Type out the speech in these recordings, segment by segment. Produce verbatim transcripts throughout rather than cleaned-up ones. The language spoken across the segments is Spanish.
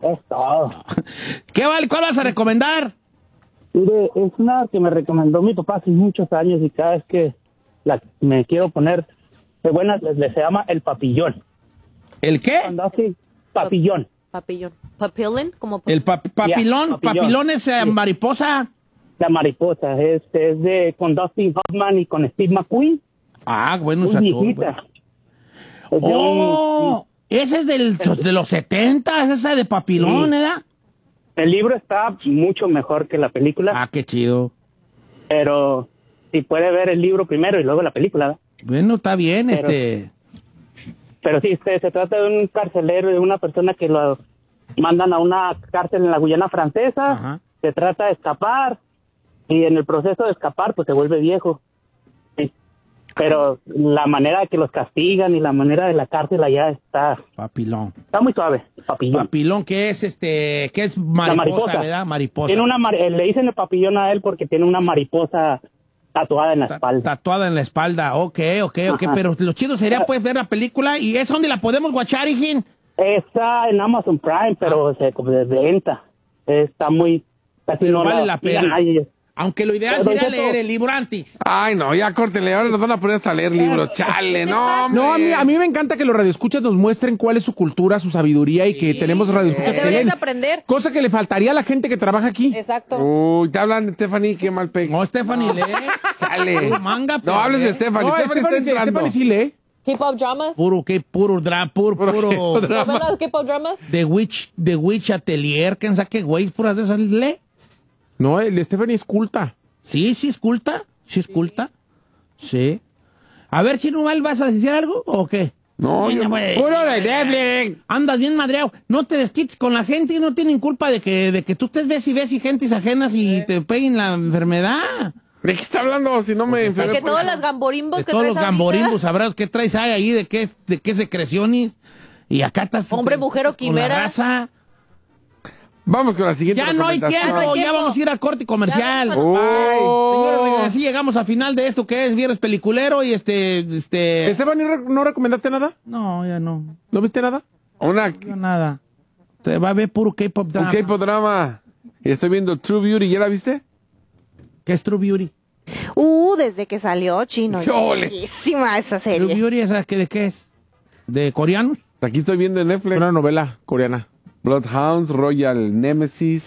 Es todo. ¿Qué vale? ¿Cuál vas a recomendar? Mire, es una que me recomendó mi papá hace muchos años y cada vez que la, me quiero poner de buenas, le, le se llama El Papillón. ¿El qué? Cuando así, papillón. Papillón. ¿Papillón? Como El pa papilón. Yeah, papillón. Papilón es eh, Sí. mariposa. La mariposa, es, es de con Dustin Hoffman y con Steve McQueen. Ah, bueno, Muy esa viejita. Es de un- Oh, ese es del, de los setentas, esa de papilón, Sí. ¿verdad? el libro está mucho mejor que la película, Ah, qué chido. pero si puede ver el libro primero y luego la película, ¿verdad? Bueno, está bien, Pero- este... Pero sí, se, se trata de un carcelero, de una persona que lo mandan a una cárcel en la Guyana Francesa. Ajá. Se trata de escapar y en el proceso de escapar pues se vuelve viejo. Sí. Pero la manera que los castigan y la manera de la cárcel allá está Papilón. está muy suave. Papillón. Papilón, que es este, que es mariposa, La mariposa. ¿verdad? Mariposa. Tiene una mar- eh, le dicen el papillón a él porque tiene una mariposa tatuada en la Ta- espalda. Tatuada en la espalda. Ok, ok, ok. Ajá. Pero lo chido sería pues ver la película. ¿Y es donde la podemos guachar, hijín? Está en Amazon Prime, pero se como de venta. Está muy casi Pero no vale la sigue pena. nadie. Aunque lo ideal Pero, sería Don Cheto. leer el libro antes. Ay, no, ya córtenle, ahora nos van a poner hasta a leer libros. Chale, no, hombre. No, a mí, a mí me encanta que los radioescuchas nos muestren cuál es su cultura, su sabiduría y que tenemos radioescuchas que Deberías leen. de aprender. Cosa que le faltaría a la gente que trabaja aquí. Exacto. Uy, te hablan, Stephanie, qué mal pex. No, Stephanie, lee. Chale. Tú, manga, No pero hables de lee. Stephanie. No, Stephanie está Stephanie, sí- entrando. Stephanie sí lee. K-pop dramas. Puro, qué puro drama, puro, puro. ¿No ves las K-pop dramas? The Witch, The Witch Atelier, ¿quién sabe qué güey? Puras de esas lee. No, el Stephanie es culta. Sí, sí es culta. Sí es culta. Sí. A ver, Chino Val, ¿vas a decir algo o qué? No, Venga, yo- güey. Puro de Netflix. Andas bien madreado. No te desquites con la gente y no tienen culpa de que, de que tú estés ves y ves y gentes ajenas y te peguen la enfermedad. ¿De qué está hablando? Si no me De enfermo. que todas las gamborimbos De que todos traes los ahorita. gamborimbos, sabrás qué traes ahí, ahí de qué, de qué secreciones. Y acá estás... Hombre, mujer o con la quimera. raza. Vamos con la siguiente Ya no hay recomendación. tiempo, Ya no hay ya tiempo. vamos a ir al corte comercial. Ya vamos a- Oh. Señores, así llegamos al final de esto que es Viernes Peliculero y este... este... Stephanie, ¿no ¿no recomendaste nada? No, ya no. ¿No viste nada? Una, No, nada. Te va a ver puro K-pop un drama. K-pop drama. Y estoy viendo True Beauty, ¿ya la viste? ¿Qué es True Beauty? Uh, desde que salió Chino. ¡Ole! Buenísima esa True serie. Beauty, ¿esa qué, de qué es? ¿De coreanos? Aquí estoy viendo en Netflix. Una novela coreana. Bloodhounds, Royal Nemesis.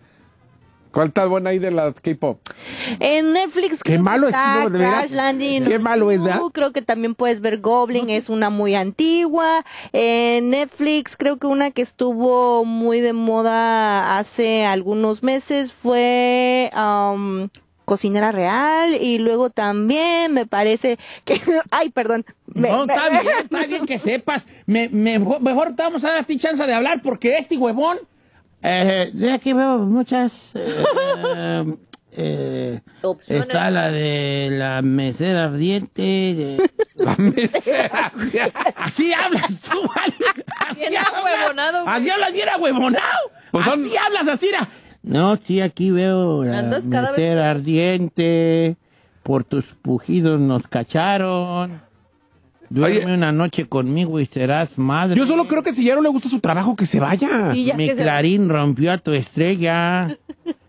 ¿Cuál tal buena ahí de las K-pop? En Netflix Qué creo malo que es está Chino, de veras. Crash Landing. Qué malo es, ¿verdad? Uh, creo que también puedes ver Goblin, es una muy antigua. En Netflix creo que una que estuvo muy de moda hace algunos meses fue um, Cocinera Real, y luego también me parece que... Ay, perdón. Me- No, me- está bien, está bien que sepas. Me, me- mejor te vamos a dar a ti chance de hablar porque este huevón... Eh, ya aquí veo muchas... eh, eh, Opciones. está la de la mesera ardiente. de- La mesera. Así hablas tú, ¿vale? Así Bien hablas. ahuevonado, güey. Así hablas bien ahuevonado. Pues son- Así hablas, así era. No, sí, aquí veo la Andas cada vez mesera ardiente. Por tus pujidos nos cacharon. Duerme Oye. una noche conmigo y serás madre. Yo solo creo que si ya no le gusta su trabajo, que se vaya. Y ya Mi que se- clarín rompió a tu estrella.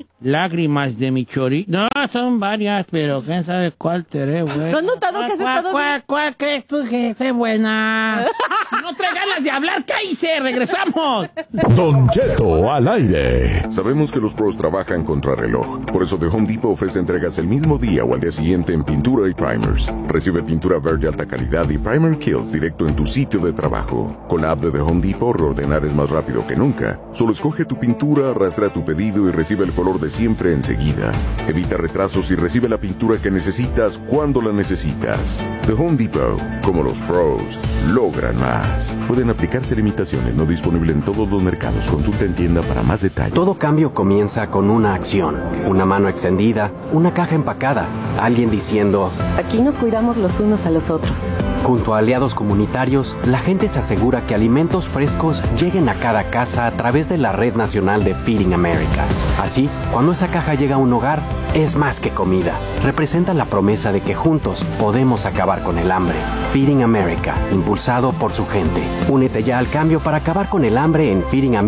Lágrimas de mi chorito. No, son varias, pero quién sabe cuál seré, güey. ¿No has notado que has ¿Cuál, estado- cuál, cuál crees tú que esté buena? Si no trae ganas de hablar, cállese, regresamos. Don Cheto al aire. Sabemos que los pros trabajan contra reloj. Por eso The Home Depot ofrece entregas el mismo día o al día siguiente en pintura y primers. Recibe pintura verde alta calidad y primer kills directo en tu sitio de trabajo. Con la app de The Home Depot, reordenar es más rápido que nunca. Solo escoge tu pintura, arrastra tu pedido y recibe el color de siempre enseguida. Evita retrasos y recibe la pintura que necesitas cuando la necesitas. The Home Depot, como los pros, logran más. Pueden aplicarse limitaciones, no disponible en todos los mercados. Consulta en tienda para más detalles. Todo cambio comienza con una acción, una mano extendida, una caja empacada, alguien diciendo, Aquí nos cuidamos los unos a los otros. junto a aliados comunitarios, la gente se asegura que alimentos frescos lleguen a cada casa a través de la Red Nacional de Feeding America. Así, cuando esa caja llega a un hogar, es más que comida. Representa la promesa de que juntos podemos acabar con el hambre. Feeding America, impulsado por su gente. Únete ya al cambio para acabar con el hambre en Feeding America.